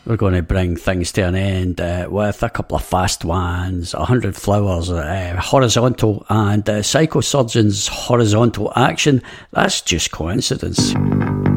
We're going to bring things to an end with a couple of fast ones. 100 Flowers, horizontal, and Psychosurgeon's horizontal action. That's just coincidence.